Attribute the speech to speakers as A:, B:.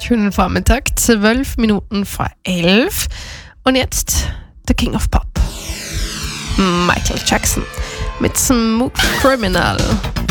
A: Schönen Vormittag, 12 Minuten vor 11. Und jetzt der King of Pop, Michael Jackson mit Smooth Criminal.